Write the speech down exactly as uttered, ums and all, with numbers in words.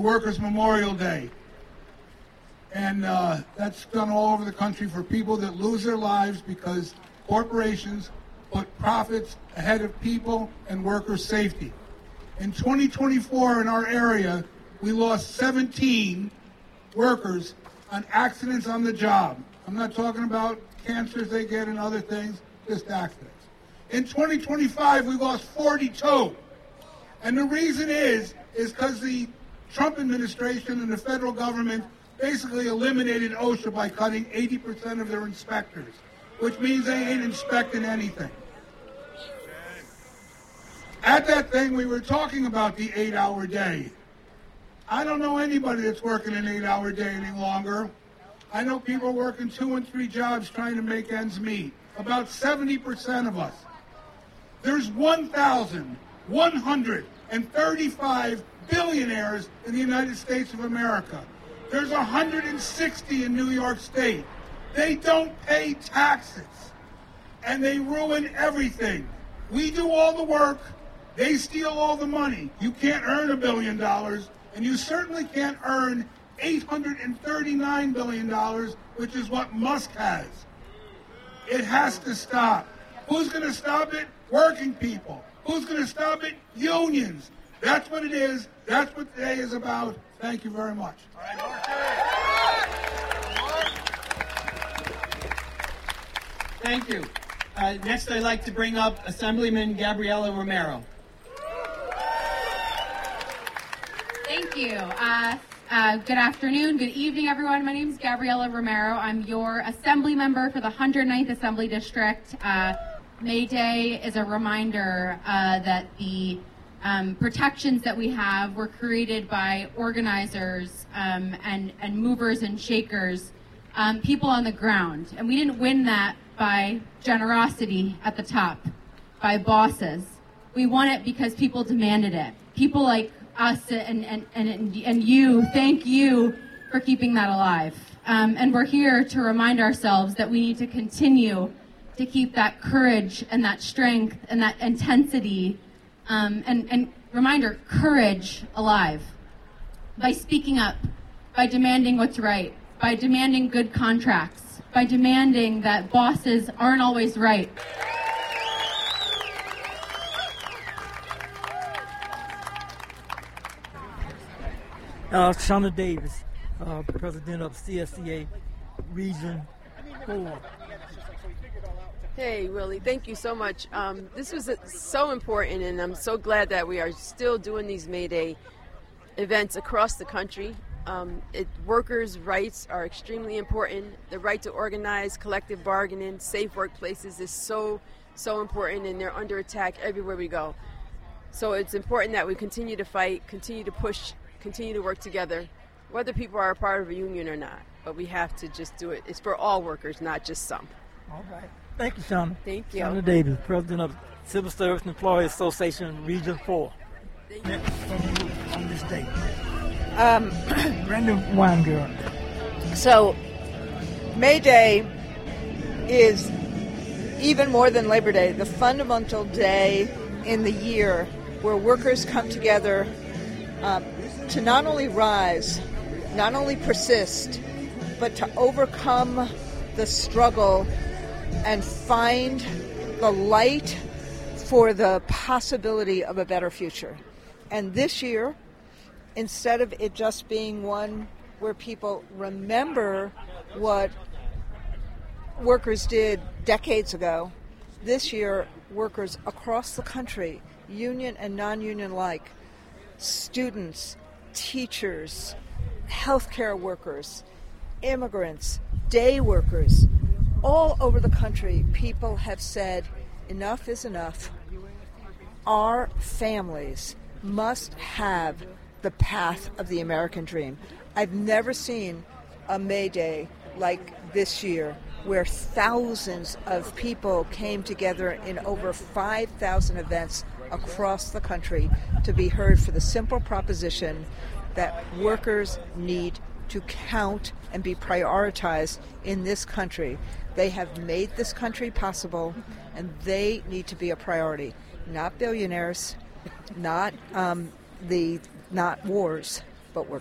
Workers' Memorial Day. And uh, that's done all over the country for people that lose their lives because corporations put profits ahead of people and worker safety. In twenty twenty-four in our area, we lost seventeen workers on accidents on the job. I'm not talking about cancers they get and other things, just accidents. In twenty twenty-five, we lost forty-two. And the reason is, is because the Trump administration and the federal government basically eliminated OSHA by cutting eighty percent of their inspectors, which means they ain't inspecting anything. At that thing, we were talking about the eight-hour day. I don't know anybody that's working an eight-hour day any longer. I know people working two and three jobs trying to make ends meet. About seventy percent of us. There's one thousand one hundred thirty-five billionaires in the United States of America. There's one hundred sixty in New York State. They don't pay taxes, and they ruin everything. We do all the work. They steal all the money. You can't earn a billion dollars, and you certainly can't earn eight hundred thirty-nine billion dollars, which is what Musk has. It has to stop. Who's going to stop it? Working people. Who's going to stop it? Unions. That's what it is. That's what today is about. Thank you very much. Thank you. Uh, next, I'd like to bring up Assemblyman Gabriela Romero. Thank you. Uh, uh, good afternoon, good evening, everyone. My name is Gabriela Romero. I'm your Assembly member for the one hundred ninth Assembly District. Uh, May Day is a reminder uh, that the um, protections that we have were created by organizers um, and, and movers and shakers, um, people on the ground. And we didn't win that by generosity at the top, by bosses. We won it because people demanded it. People like us and, and, and, and you, thank you for keeping that alive. Um, and we're here to remind ourselves that we need to continue to keep that courage and that strength and that intensity um, and, and reminder, courage alive by speaking up, by demanding what's right, by demanding good contracts, by demanding that bosses aren't always right. Uh, Shauna Davis, uh, President of C S C A Region four. Hey, Willie, thank you so much. Um, this was uh, so important, and I'm so glad that we are still doing these May Day events across the country. Um, it, workers' rights are extremely important. The right to organize, collective bargaining, safe workplaces is so, so important, and they're under attack everywhere we go. So it's important that we continue to fight, continue to push, continue to work together, whether people are a part of a union or not. But we have to just do it. It's for all workers, not just some. All right. Thank you, Shauna. Thank you. Shauna Davis, President of Civil Service Employees Association, Region four. Thank you. Next from you on this day. Um, Brandon Weingirl. so, May Day is, even more than Labor Day, the fundamental day in the year where workers come together um, to not only rise, not only persist, but to overcome the struggle and find the light for the possibility of a better future. And this year, instead of it just being one where people remember what workers did decades ago, this year workers across the country, union and non-union alike, students, teachers, healthcare workers, immigrants, day workers, all over the country, people have said, enough is enough. Our families must have the path of the American dream. I've never seen a May Day like this year, where thousands of people came together in over five thousand events across the country to be heard for the simple proposition that workers need to count and be prioritized in this country. They have made this country possible, and they need to be a priority. Not billionaires, not um, the not wars, but we're